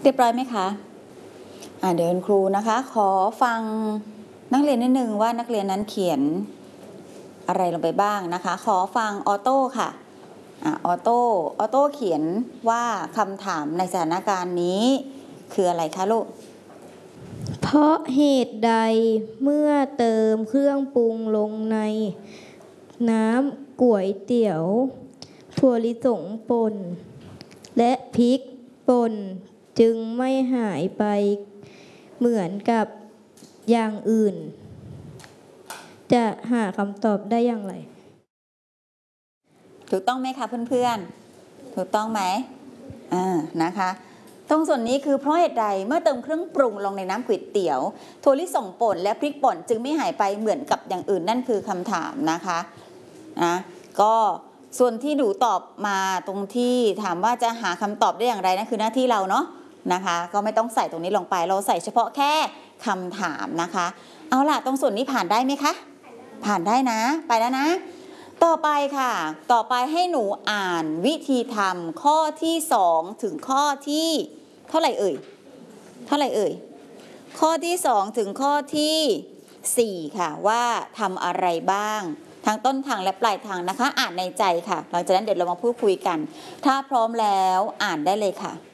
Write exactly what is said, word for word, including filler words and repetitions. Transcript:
เรียบร้อยไหมคะอ่าเดี๋ยวคุณครูนะคะขอฟังนักเรียนนิดนึงว่านักเรียนนั้นเขียนอะไรลงไปบ้างนะคะขอฟังออโต้ค่ะอ่าออโต้ออโต้เขียนว่าคำถามในสถานการณ์นี้คืออะไรคะลูกเพราะเหตุใดเมื่อเติมเครื่องปรุงลงในน้ำก๋วยเตี๋ยวถั่วลิสงป่นและพริกป่นจึงไม่หายไปเหมือนกับอย่างอื่นจะหาคำตอบได้อย่างไรถูกต้องไหมคะเพื่อนๆถูกต้องไหมอ่านะคะตรงส่วนนี้คือเพราะเหตุใดเมื่อเติมเครื่องปรุงลงในน้ำก๋วยเตี๋ยวถั่วลิสงป่นและพริกป่นจึงไม่หายไปเหมือนกับอย่างอื่นนั่นคือคำถามนะคะนะก็ส่วนที่หนูตอบมาตรงที่ถามว่าจะหาคำตอบได้อย่างไรนั่นคือหน้าที่เราเนาะนะคะก็ไม่ต้องใส่ตรงนี้ลงไปเราใส่เฉพาะแค่คำถามนะคะเอาล่ะตรงส่วนนี้ผ่านได้ไหมคะผ่านได้นะไปแล้วนะต่อไปค่ะต่อไปให้หนูอ่านวิธีทำข้อที่สองถึงข้อที่เท่าไหร่เอ่ยเท่าไหร่เอ่ยข้อที่สองถึงข้อที่สี่ค่ะว่าทำอะไรบ้างทั้งต้นทางและปลายทางนะคะอ่านในใจค่ะหลังจากนั้นเดี๋ยวเรามาพูดคุยกันถ้าพร้อมแล้วอ่านได้เลยค่ะ